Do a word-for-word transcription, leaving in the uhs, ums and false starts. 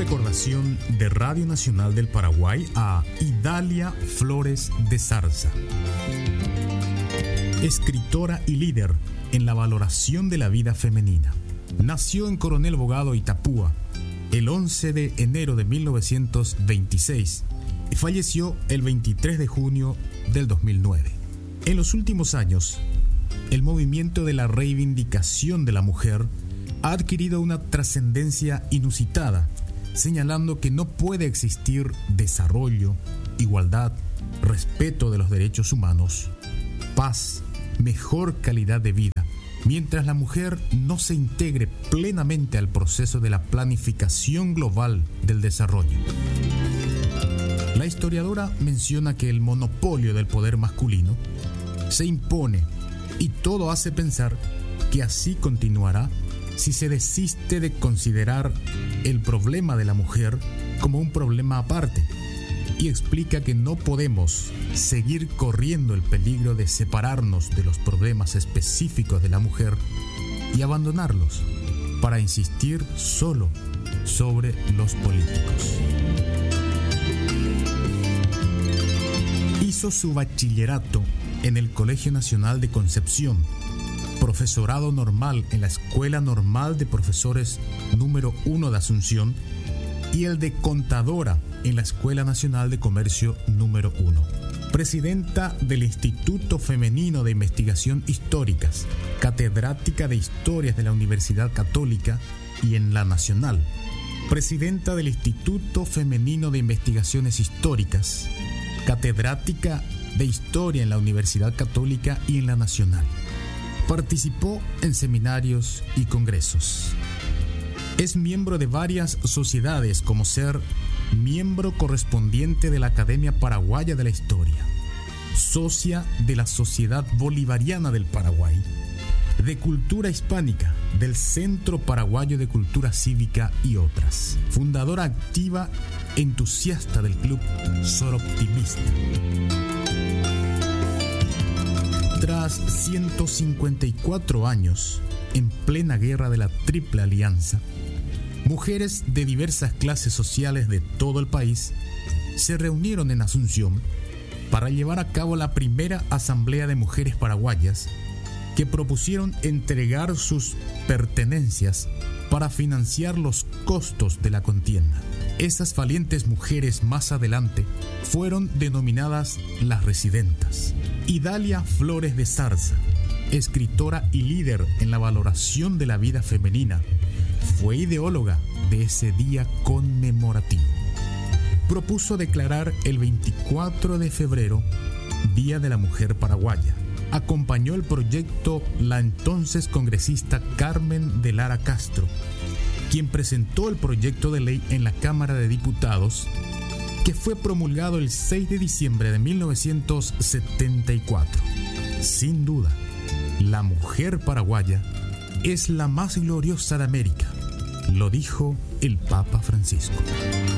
recordación de Radio Nacional del Paraguay a Idalia Flores de Zarza, escritora y líder en la valoración de la vida femenina. Nació en Coronel Bogado, Itapúa, el once de enero de mil novecientos veintiséis y falleció el veintitrés de junio del dos mil nueve. En los últimos años, el movimiento de la reivindicación de la mujer ha adquirido una trascendencia inusitada, señalando que no puede existir desarrollo, igualdad, respeto de los derechos humanos, paz, mejor calidad de vida, mientras la mujer no se integre plenamente al proceso de la planificación global del desarrollo. La historiadora menciona que el monopolio del poder masculino se impone y todo hace pensar que así continuará si se desiste de considerar el problema de la mujer como un problema aparte, y explica que no podemos seguir corriendo el peligro de separarnos de los problemas específicos de la mujer y abandonarlos para insistir solo sobre los políticos. Hizo su bachillerato en el Colegio Nacional de Concepción, profesorado normal en la Escuela Normal de Profesores número uno de Asunción y el de contadora en la Escuela Nacional de Comercio número uno. Presidenta del Instituto Femenino de Investigación Históricas, catedrática de Historias de la Universidad Católica y en la Nacional. Presidenta del Instituto Femenino de Investigaciones Históricas, catedrática de Historia en la Universidad Católica y en la Nacional. Participó en seminarios y congresos. Es miembro de varias sociedades, como ser miembro correspondiente de la Academia Paraguaya de la Historia, socia de la Sociedad Bolivariana del Paraguay, de Cultura Hispánica, del Centro Paraguayo de Cultura Cívica y otras. Fundadora activa, entusiasta del Club Soroptimista. Tras ciento cincuenta y cuatro años, en plena guerra de la Triple Alianza, mujeres de diversas clases sociales de todo el país se reunieron en Asunción para llevar a cabo la primera Asamblea de Mujeres Paraguayas, que propusieron entregar sus pertenencias para financiar los costos de la contienda. Esas valientes mujeres más adelante fueron denominadas las residentas. Idalia Flores de Zarza, escritora y líder en la valoración de la vida femenina, fue ideóloga de ese día conmemorativo. Propuso declarar el veinticuatro de febrero Día de la Mujer Paraguaya. Acompañó el proyecto la entonces congresista Carmen de Lara Castro, quien presentó el proyecto de ley en la Cámara de Diputados, que fue promulgado el seis de diciembre de mil novecientos setenta y cuatro. Sin duda, la mujer paraguaya es la más gloriosa de América, lo dijo el Papa Francisco.